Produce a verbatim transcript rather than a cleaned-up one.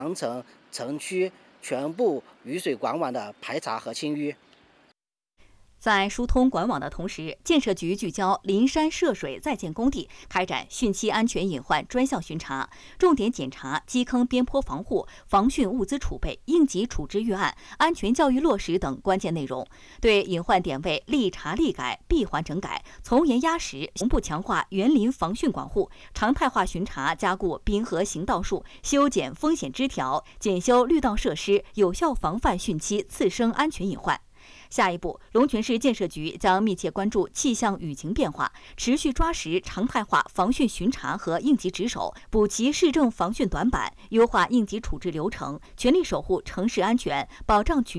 完成城区全部雨水管网的排查和清淤。 在疏通管网的同时，建设局聚焦林山涉水在建工地，开展汛期安全隐患专项巡查，重点检查基坑边坡防护、防汛物资储备、应急处置预案、安全教育落实等关键内容，对隐患点位立查立改、闭环整改，从严压实，同步强化园林防汛管护，常态化巡查加固滨河行道树，修剪风险枝条，检修绿道设施，有效防范汛期次生安全隐患。下一步，龙泉市建设局将密切关注气象雨情变化，持续抓实常态化防汛巡查和应急值守，补齐市政防汛短板，优化应急处置流程，全力守护城市安全，保障群